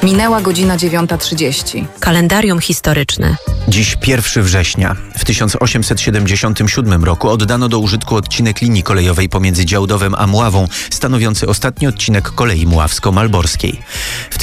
Minęła godzina 9:30. Kalendarium historyczne. Dziś 1 września. W 1877 roku oddano do użytku odcinek linii kolejowej pomiędzy Działdowem a Mławą, stanowiący ostatni odcinek kolei mławsko-malborskiej. W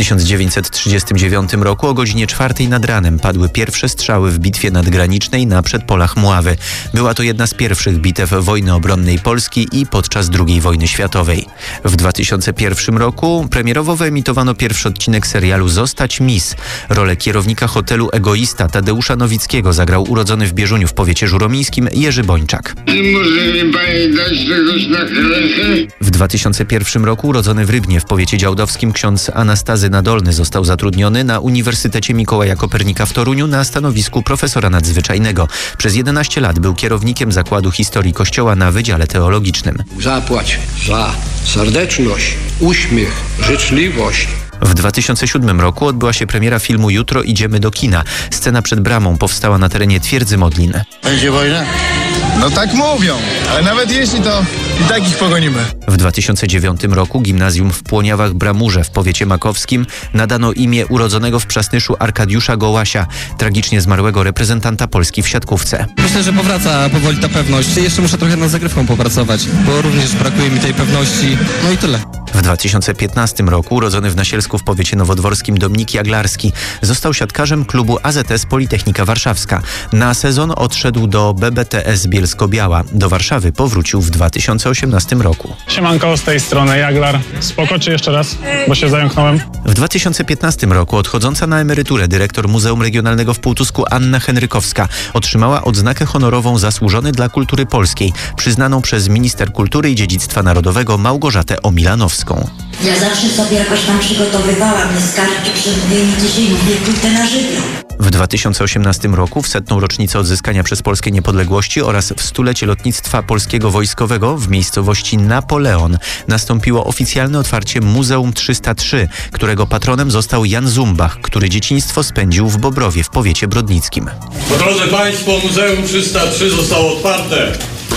1939 roku o godzinie 4 nad ranem padły pierwsze strzały w bitwie nadgranicznej na przedpolach Mławy. Była to jedna z pierwszych bitew wojny obronnej Polski i podczas II wojny światowej. W 2001 roku premierowo wyemitowano pierwszy odcinek serialu Zostać Miss. Rolę kierownika hotelu Egoista Tadeusza Nowickiego zagrał urodzony w Bieżuniu w powiecie żuromińskim Jerzy Bończak. I może mi pani dać czegoś na chlechę? W 2001 roku urodzony w Rybnie w powiecie działdowskim ksiądz Anastazy Nadolny został zatrudniony na Uniwersytecie Mikołaja Kopernika w Toruniu na stanowisku profesora nadzwyczajnego. Przez 11 lat był kierownikiem Zakładu Historii Kościoła na Wydziale Teologicznym. Zapłać za serdeczność, uśmiech, życzliwość. W 2007 roku odbyła się premiera filmu Jutro idziemy do kina. Scena przed bramą powstała na terenie Twierdzy Modlin. Będzie wojna? No tak mówią, ale nawet jeśli to i tak ich pogonimy. W 2009 roku gimnazjum w Płoniawach-Bramurze w powiecie makowskim nadano imię urodzonego w Przasnyszu Arkadiusza Gołasia, tragicznie zmarłego reprezentanta Polski w siatkówce. Myślę, że powraca powoli ta pewność. Jeszcze muszę trochę nad zagrywką popracować, bo również brakuje mi tej pewności. No i tyle. W 2015 roku urodzony w Nasielsku w powiecie nowodworskim Dominik Jaglarski został siatkarzem klubu AZS Politechnika Warszawska. Na sezon odszedł do BBTS Bielsko-Biała. Do Warszawy powrócił w 2018 roku. Siemanko, z tej strony Jaglar. Spoko, czy jeszcze raz, bo się zająknąłem. W 2015 roku odchodząca na emeryturę dyrektor Muzeum Regionalnego w Półtusku Anna Henrykowska otrzymała odznakę honorową Zasłużony dla Kultury Polskiej, przyznaną przez minister kultury i dziedzictwa narodowego Małgorzatę Omilanowską. Ja zawsze sobie jakoś tam przygotowywałam, nie skarżę przed moimi dzisiaj mówię te na żywioł. W 2018 roku w 100. rocznicę odzyskania przez Polskę niepodległości oraz w 100-lecie lotnictwa polskiego wojskowego w miejscowości Napoleon nastąpiło oficjalne otwarcie Muzeum 303, którego patronem został Jan Zumbach, który dzieciństwo spędził w Bobrowie w powiecie brodnickim. Drodzy Państwo, Muzeum 303 zostało otwarte.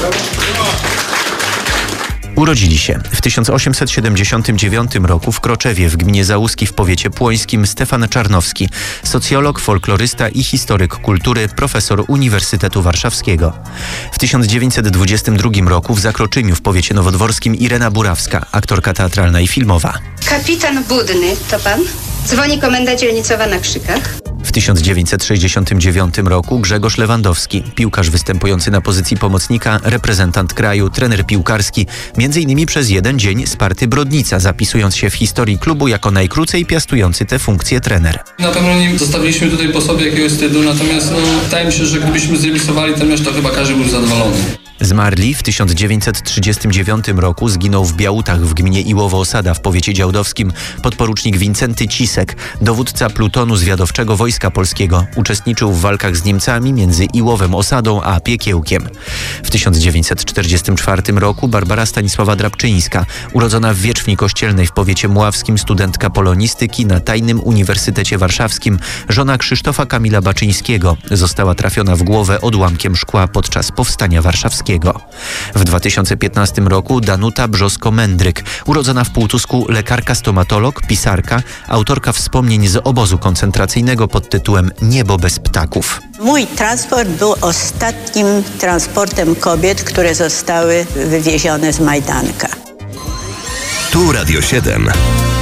Urodzili się w 1879 roku w Kroczewie w gminie Załuski w powiecie płońskim Stefan Czarnowski, socjolog, folklorysta i historyk kultury, profesor Uniwersytetu Warszawskiego. W 1922 roku w Zakroczymiu w powiecie nowodworskim Irena Burawska, aktorka teatralna i filmowa. Kapitan Budny, to pan? Dzwoni komenda dzielnicowa na Krzykach. W 1969 roku Grzegorz Lewandowski, piłkarz występujący na pozycji pomocnika, reprezentant kraju, trener piłkarski, m.in. przez jeden dzień Sparty Brodnica, zapisując się w historii klubu jako najkrócej piastujący tę funkcję trener. Na pewno nie zostawiliśmy tutaj po sobie jakiegoś wstydu, natomiast wydaje mi się, że gdybyśmy zremisowali ten mecz, to chyba każdy był zadowolony. Zmarli w 1939 roku zginął w Białutach w gminie Iłowo-Osada w powiecie działdowskim podporucznik Wincenty Cisek, dowódca plutonu zwiadowczego Wojska Polskiego. Uczestniczył w walkach z Niemcami między Iłowem Osadą a Piekiełkiem. W 1944 roku Barbara Stanisława Drabczyńska, urodzona w Wierzchni Kościelnej w powiecie mławskim, studentka polonistyki na Tajnym Uniwersytecie Warszawskim, żona Krzysztofa Kamila Baczyńskiego, została trafiona w głowę odłamkiem szkła podczas Powstania Warszawskiego. W 2015 roku Danuta Brzosko-Mędryk, urodzona w Półtusku, lekarka stomatolog, pisarka, autorka wspomnień z obozu koncentracyjnego pod tytułem Niebo bez ptaków. Mój transport był ostatnim transportem kobiet, które zostały wywiezione z Majdanka. Tu Radio 7.